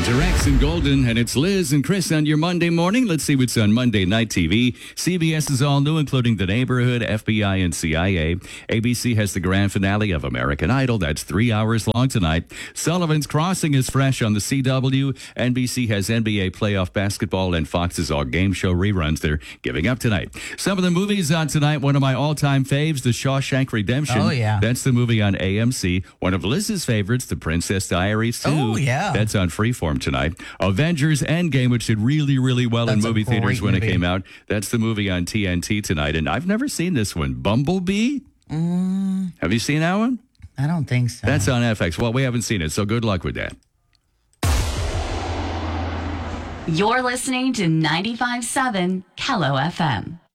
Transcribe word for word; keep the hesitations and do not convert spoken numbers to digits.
Rex and Golden, and it's Liz and Chris on your Monday morning. Let's see what's on Monday Night T V. C B S is all new, including The Neighborhood, F B I, and C I A. A B C has the grand finale of American Idol. That's three hours long tonight. Sullivan's Crossing is fresh on the C W. N B C has N B A playoff basketball, and Fox's all game show reruns they're giving up tonight. Some of the movies on tonight, one of my all-time faves, The Shawshank Redemption. Oh, yeah. That's the movie on A M C. One of Liz's favorites, The Princess Diaries, too. Oh, yeah. That's on Freeform tonight. Avengers Endgame, which did really, really well That's in movie a great theaters when movie. it came out. That's the movie on T N T tonight, and I've never seen this one. Bumblebee? Mm, Have you seen that one? I don't think so. That's on F X. Well, we haven't seen it, so good luck with that. You're listening to ninety-five point seven Kello F M.